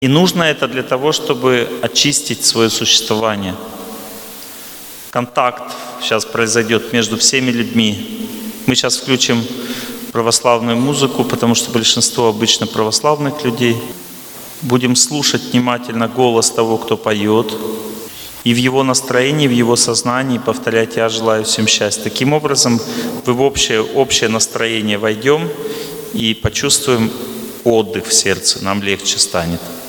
И нужно это для того, чтобы очистить свое существование. Контакт сейчас произойдет между всеми людьми. Мы сейчас включим православную музыку, потому что большинство обычно православных людей. Будем слушать внимательно голос того, кто поет, и в его настроении, в его сознании повторять «Я желаю всем счастья». Таким образом, мы в общее настроение войдем и почувствуем отдых в сердце, нам легче станет.